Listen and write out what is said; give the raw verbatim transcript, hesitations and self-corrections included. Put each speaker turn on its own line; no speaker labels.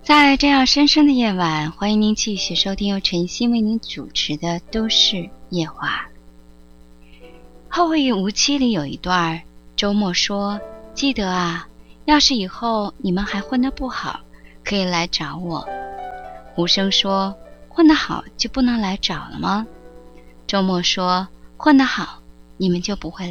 在这样深深的夜晚，欢迎您继续收听由晨曦为您主持的都市夜话。后会无期里有一段，周末说，记得啊，要是以后你们还混得不好，可以来找我。无声说，混得好就不能来找了吗？周末说，混得好，你们就不会